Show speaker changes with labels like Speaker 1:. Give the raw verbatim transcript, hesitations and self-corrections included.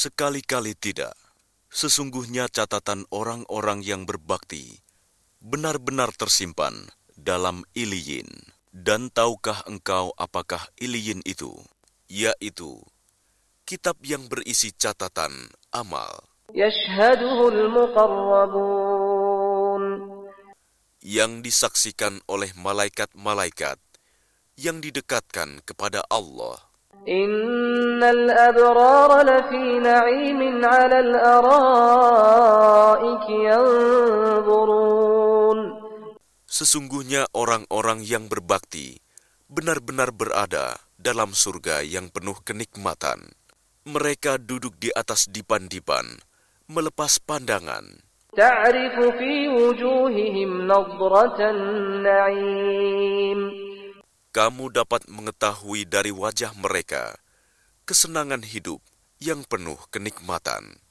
Speaker 1: Sekali-kali tidak. Sesungguhnya catatan orang-orang yang berbakti benar-benar tersimpan dalam Iliyin. Dan tahukah engkau apakah Iliyin itu? Yaitu kitab yang berisi catatan amal
Speaker 2: يشهده المقربون
Speaker 1: yang disaksikan oleh malaikat-malaikat yang didekatkan kepada Allah.
Speaker 2: إن الأبرار لفي نعيم على الأرائك ينظرون
Speaker 1: Sesungguhnya orang-orang yang berbakti benar-benar berada dalam surga yang penuh kenikmatan. Mereka duduk di atas dipan-dipan, melepas pandangan.
Speaker 2: تعرف في وجوههم نضرة النعيم
Speaker 1: Kamu dapat mengetahui dari wajah mereka kesenangan hidup yang penuh kenikmatan.